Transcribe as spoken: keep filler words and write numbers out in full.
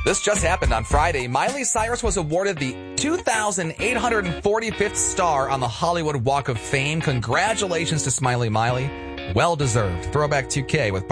This just happened on Friday. Miley Cyrus was awarded the two thousand eight hundred forty-fifth star on the Hollywood Walk of Fame. Congratulations to Smiley Miley. Well deserved. Throwback two K with